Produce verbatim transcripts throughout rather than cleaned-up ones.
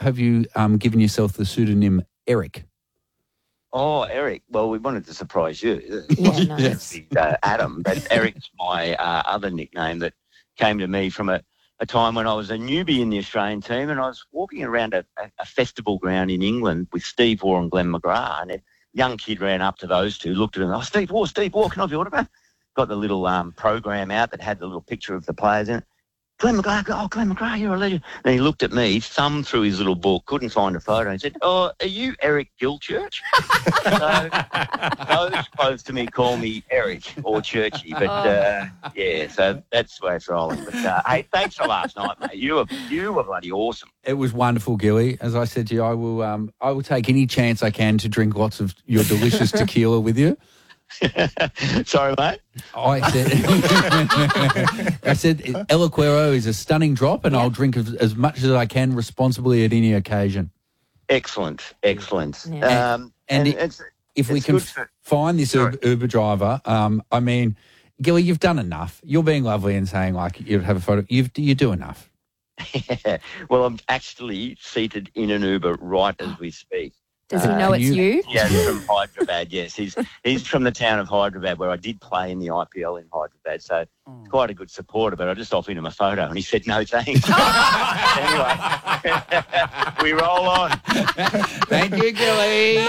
have you um, given yourself the pseudonym Eric? Oh, Eric. Well, we wanted to surprise you. Yeah, nice. Yes, uh, Adam, but Eric's my uh, other nickname that came to me from a, a time when I was a newbie in the Australian team, and I was walking around a, a, a festival ground in England with Steve Waugh and Glenn McGrath, and a young kid ran up to those two, looked at them, oh, Steve Waugh, Steve Waugh, can I have your autograph? Got the little um, program out that had the little picture of the players in it. Glenn McGrath, oh, Glenn McGrath, you're a legend. And he looked at me, thumbed through his little book, couldn't find a photo, and said, oh, are you Eric Gilchurch? So those close to me call me Eric or Churchy, but uh, yeah, so that's where it's rolling. But uh, hey, thanks for last night, mate. You were, you were bloody awesome. It was wonderful, Gilly. As I said to you, I will um, I will take any chance I can to drink lots of your delicious tequila with you. Sorry, mate. I said, I said, El Acuero is a stunning drop, and yeah. I'll drink as, as much as I can responsibly at any occasion. Excellent, excellent. Yeah. Um, and, and it, it's, if it's we can for, find this Uber, Uber driver, um, I mean, Gilly, you've done enough. You're being lovely and saying like you'd have a photo. You've you do enough. Yeah. Well, I'm actually seated in an Uber right as we speak. Does he know uh, it's you? you? Yeah, from Hyderabad, yes. He's he's from the town of Hyderabad, where I did play in the I P L in Hyderabad, so oh. quite a good supporter, but I just offered him a photo and he said, no, thanks. Anyway, we roll on. Thank you, Gilly.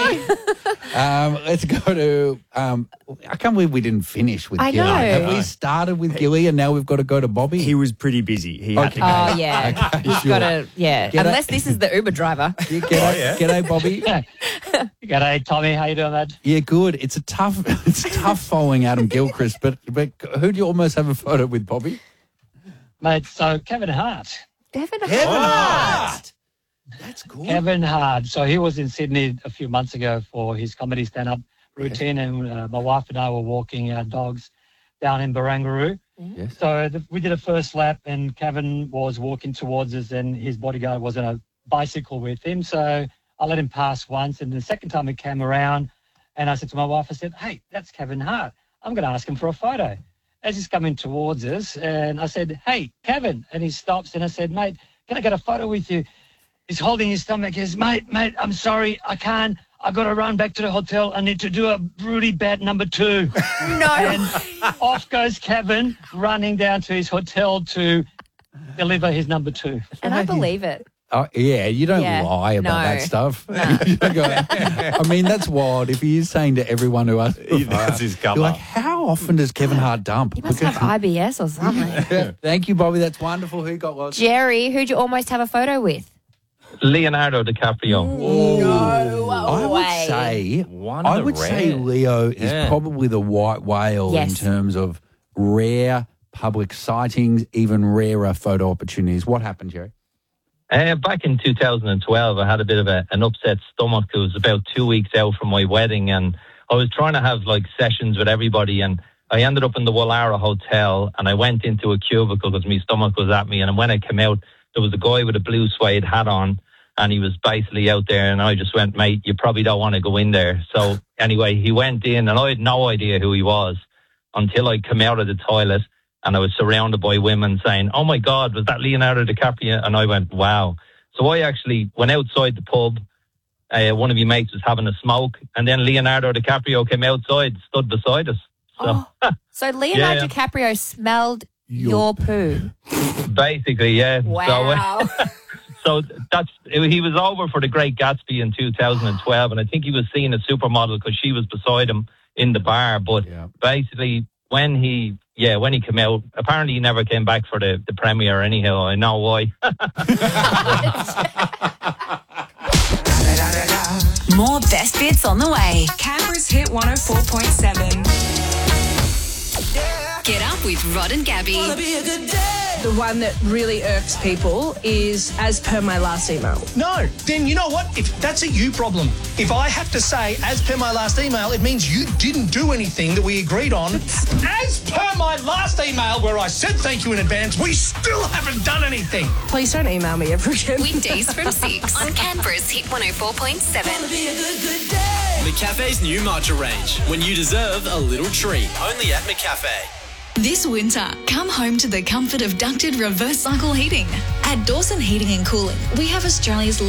um, let's go to, um, I can't believe we didn't finish with I Gilly. know. Have we started with Gilly and now we've got to go to Bobby? He was pretty busy. He okay. had to go. Oh, yeah. Okay, He's sure. got to, yeah. G'day. Unless this is the Uber driver. Yeah, g'day, oh, yeah. G'day, Bobby. G'day, Tommy. How you doing, mate? Yeah, good. It's a tough, it's tough following Adam Gilchrist, but but who do you almost have a photo with, Bobby? Mate, so Kevin Hart. Kevin Hart. Kevin Hart. That's cool. Kevin Hart. So he was in Sydney a few months ago for his comedy stand-up routine, and uh, my wife and I were walking our dogs down in Barangaroo. Yes. So the, we did a first lap, and Kevin was walking towards us, and his bodyguard was on a bicycle with him. So I let him pass once, and the second time he came around, and I said to my wife, I said, hey, that's Kevin Hart. I'm going to ask him for a photo. As he's coming towards us, and I said, hey, Kevin. And he stops, and I said, mate, can I get a photo with you? He's holding his stomach. He says, mate, mate, I'm sorry, I can't. I've got to run back to the hotel. I need to do a really bad number two. No. And off goes Kevin, running down to his hotel to deliver his number two. And I believe it. Oh, yeah, you don't Yeah, lie about no. that stuff. No. You don't go, I mean, that's wild. If he is saying to everyone who asks, That's his cover. you're like, how often does Kevin Hart dump? He must have I B S or something. Thank you, Bobby. That's wonderful. Who got lost? Jerry, who'd you almost have a photo with? Leonardo DiCaprio. No I would way. say, One I of the would say rare. Leo is Yeah. probably the white whale Yes. in terms of rare public sightings, even rarer photo opportunities. What happened, Jerry? Uh, back in two thousand twelve, I had a bit of a, an upset stomach. It was about two weeks out from my wedding, and I was trying to have like sessions with everybody, and I ended up in the Wallara Hotel, and I went into a cubicle because my stomach was at me, and when I came out, there was a guy with a blue suede hat on, and he was basically out there, and I just went, mate, you probably don't want to go in there. So anyway, he went in, and I had no idea who he was until I came out of the toilet, and I was surrounded by women saying, oh my God, was that Leonardo DiCaprio? And I went, wow. So I actually went outside the pub. Uh, one of your mates was having a smoke, and then Leonardo DiCaprio came outside, stood beside us. So, Oh, so Leonardo Yeah. DiCaprio smelled Your your poo. basically, yeah. Wow. So, uh, so that's he was over for The Great Gatsby in two thousand twelve, and I think he was seeing a supermodel because she was beside him in the bar. But Yeah. basically, when he yeah when he came out, apparently he never came back for the the premiere. Anyhow, I know why. More best bits on the way. Canberra's Hit one oh four point seven. Get up with Rod and Gabby. The one that really irks people is as per my last email. No, then you know what? If that's a you problem. If I have to say, as per my last email, it means you didn't do anything that we agreed on. As per my last email, where I said thank you in advance, we still haven't done anything. Please don't email me ever again. Weekdays from six on Canberra's Hit one oh four point seven. McCafe's new matcha range. When you deserve a little treat. Only at McCafe. This winter, come home to the comfort of ducted reverse cycle heating. At Dawson Heating and Cooling, we have Australia's